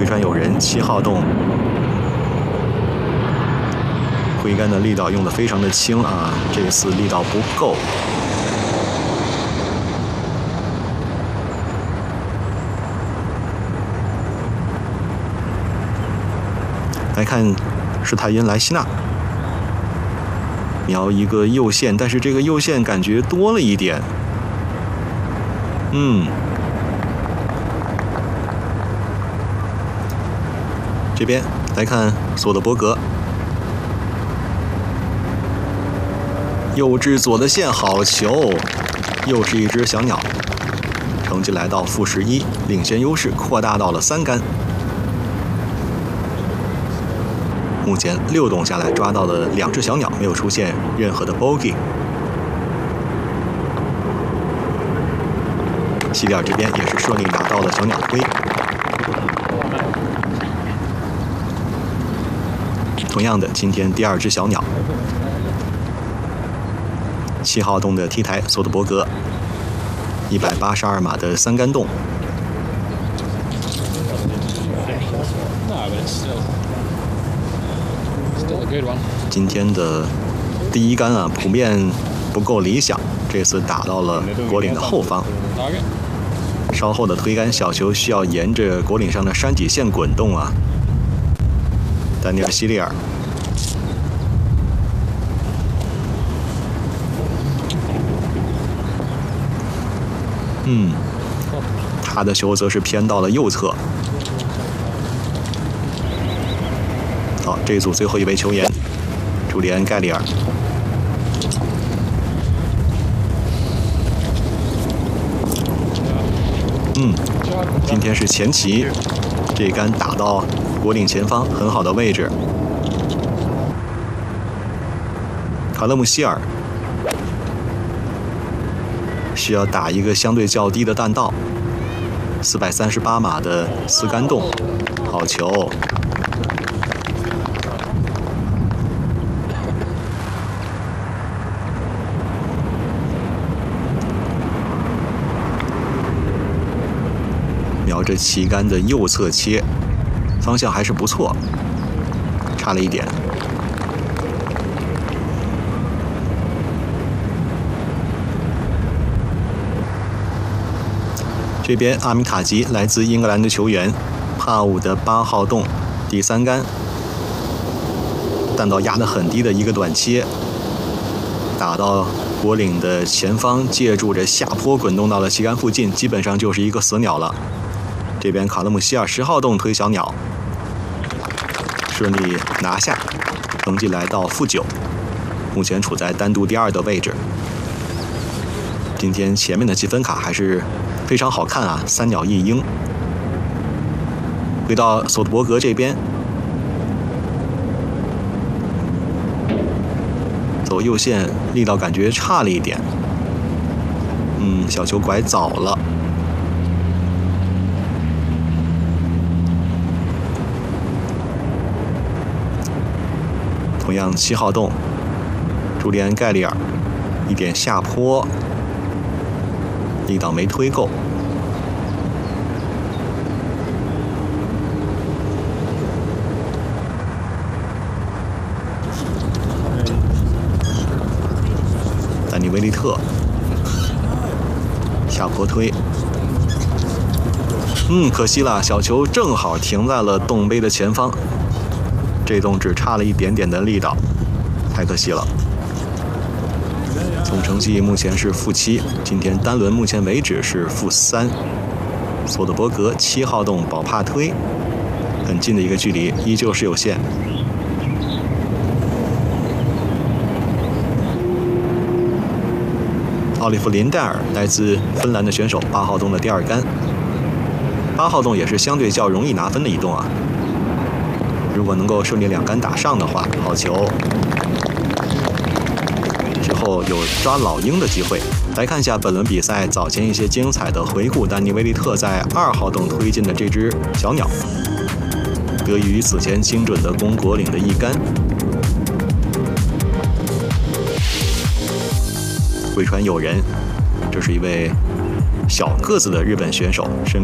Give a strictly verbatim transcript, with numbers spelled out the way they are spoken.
桂川友人七号洞挥杆的力道用的非常的轻啊，这次力道不够。来看史泰因莱希纳，瞄一个右线，但是这个右线感觉多了一点。嗯，这边来看索德伯格，右至左的线，好球，又是一只小鸟，成绩来到负十一，领先优势扩大到了三杆。目前六洞下来抓到了两只小鸟，没有出现任何的 bogey。西里尔这边也是顺利拿到了小鸟推。同样的，今天第二只小鸟，七号洞的 T 台索德伯格，一百八十二码的三杆洞。今天的第一杆啊，普遍不够理想，这次打到了果岭的后方。稍后的推杆小球需要沿着果岭上的山脊线滚动啊。丹尼尔·希利尔，嗯，他的球则是偏到了右侧。好，这一组最后一位球员，朱利安·盖里尔。嗯，今天是前旗，这杆打到果岭前方很好的位置。卡勒姆希尔需要打一个相对较低的弹道，四百三十八码的四杆洞，好球。瞄着旗杆的右侧切，方向还是不错，差了一点。这边阿米塔吉来自英格兰的球员，帕武的八号洞第三杆，弹道压得很低的一个短切，打到果岭的前方，借助着下坡滚动到了旗杆附近，基本上就是一个死鸟了。这边卡勒姆希尔十号洞推小鸟，顺利拿下，成绩来到负九，目前处在单独第二的位置。今天前面的积分卡还是非常好看啊，三鸟一鹰。回到索德伯格这边，走右线力道感觉差了一点，嗯，小球拐早了。同样七号洞，朱利安·盖里尔，一点下坡，力道没推够。丹尼·威利特，下坡推，嗯，可惜了，小球正好停在了洞杯的前方。这洞只差了一点点的力道，太可惜了。总成绩目前是负七，今天单轮目前为止是负三。索德伯格七号洞保帕推，很近的一个距离，依旧是有限。奥利弗·林戴尔来自芬兰的选手，八号洞的第二杆。八号洞也是相对较容易拿分的一洞啊。如果能够顺利两杆打上的话，好球！之后有抓老鹰的机会。来看一下本轮比赛早前一些精彩的回顾。丹尼·威利特在二号洞推进的这只小鸟，得益于此前精准的攻果岭的一杆。桂川友人，这是一位小个子的日本选手，身